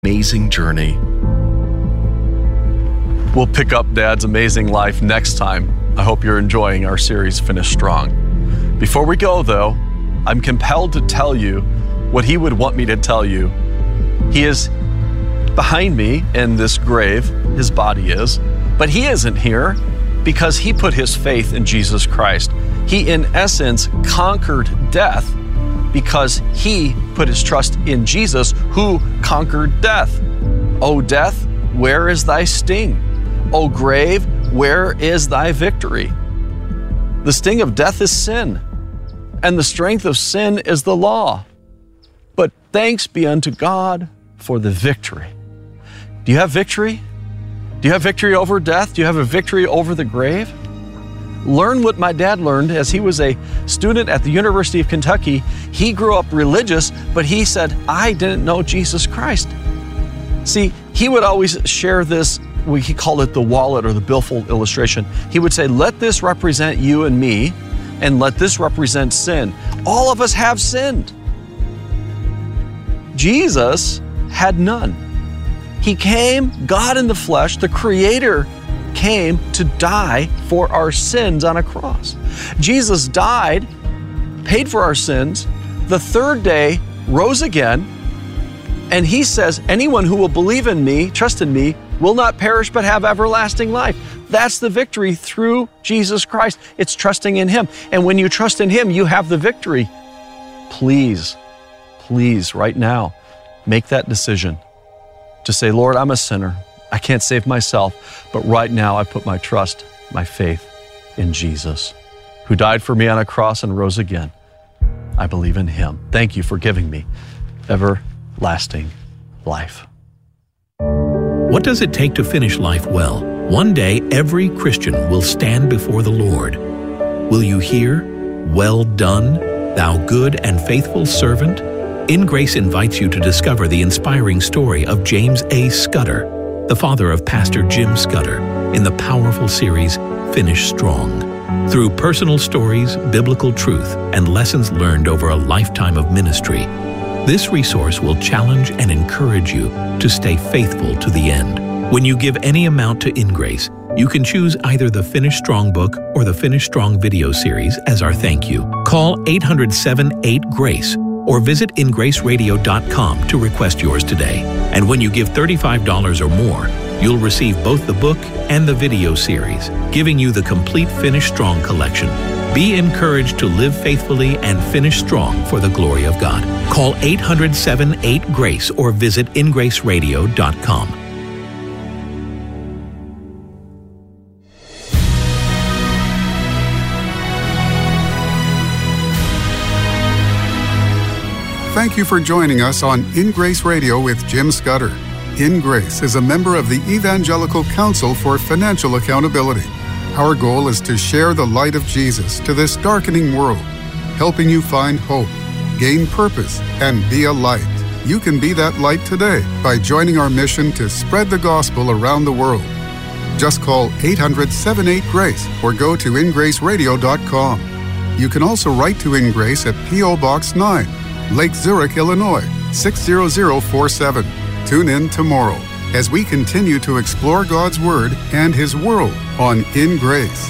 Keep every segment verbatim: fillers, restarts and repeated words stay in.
amazing journey. We'll pick up Dad's amazing life next time. I hope you're enjoying our series, Finish Strong. Before we go, though, I'm compelled to tell you what he would want me to tell you. He is behind me in this grave, his body is, but he isn't here because he put his faith in Jesus Christ. He, in essence, conquered death because he put his trust in Jesus, who conquered death. O death, where is thy sting? O grave, where is thy victory? The sting of death is sin, and the strength of sin is the law. But thanks be unto God for the victory. Do you have victory? Do you have victory over death? Do you have a victory over the grave? Learn what my dad learned as he was a student at the University of Kentucky. He grew up religious, but he said, I didn't know Jesus Christ. See, he would always share this, we called it the wallet or the billfold illustration. He would say, let this represent you and me, and let this represent sin. All of us have sinned. Jesus had none. He came, God in the flesh, the Creator came to die for our sins on a cross. Jesus died, paid for our sins, the third day rose again, and he says, anyone who will believe in me, trust in me, will not perish but have everlasting life. That's the victory through Jesus Christ. It's trusting in him. And when you trust in him, you have the victory. Please, please, right now, make that decision to say, Lord, I'm a sinner. I can't save myself, but right now I put my trust, my faith in Jesus, who died for me on a cross and rose again. I believe in him. Thank you for giving me everlasting life. What does it take to finish life well? One day, every Christian will stand before the Lord. Will you hear, well done, thou good and faithful servant? In Grace invites you to discover the inspiring story of James A. Scudder, the father of Pastor Jim Scudder, in the powerful series, Finish Strong. Through personal stories, biblical truth, and lessons learned over a lifetime of ministry, this resource will challenge and encourage you to stay faithful to the end. When you give any amount to InGrace, you can choose either the Finish Strong book or the Finish Strong video series as our thank you. Call eight hundred, seven eight, GRACE or visit in grace radio dot com to request yours today. And when you give thirty-five dollars or more, you'll receive both the book and the video series, giving you the complete Finish Strong collection. Be encouraged to live faithfully and finish strong for the glory of God. Call eight hundred, seven eight, GRACE or visit in grace radio dot com. Thank you for joining us on In Grace Radio with Jim Scudder. In Grace is a member of the Evangelical Council for Financial Accountability. Our goal is to share the light of Jesus to this darkening world, helping you find hope, gain purpose, and be a light. You can be that light today by joining our mission to spread the gospel around the world. Just call eight hundred, seven eight, GRACE or go to in grace radio dot com. You can also write to In Grace at P O Box nine, Lake Zurich, Illinois, six zero zero four seven. Tune in tomorrow as we continue to explore God's Word and His world on In Grace.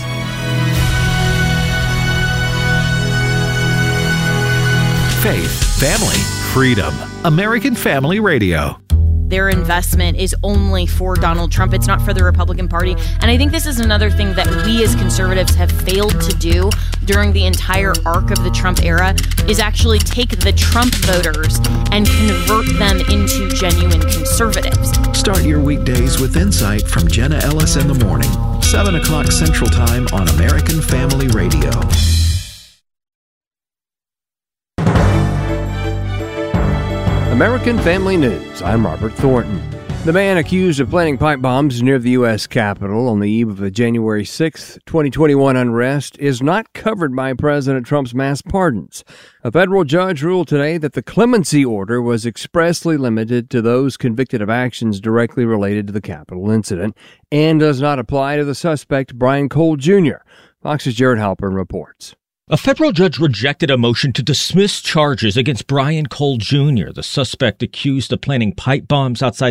Faith, family, freedom. American Family Radio. Their investment is only for Donald Trump. It's not for the Republican Party. And I think this is another thing that we as conservatives have failed to do during the entire arc of the Trump era is actually take the Trump voters and convert them into genuine conservatives. Start your weekdays with insight from Jenna Ellis in the morning, seven o'clock Central Time on American Family Radio. American Family News. I'm Robert Thornton. The man accused of planting pipe bombs near the U S Capitol on the eve of the January sixth, twenty twenty-one unrest is not covered by President Trump's mass pardons. A federal judge ruled today that the clemency order was expressly limited to those convicted of actions directly related to the Capitol incident and does not apply to the suspect, Brian Cole Junior Fox's Jared Halpern reports. A federal judge rejected a motion to dismiss charges against Brian Cole Junior, the suspect accused of planting pipe bombs outside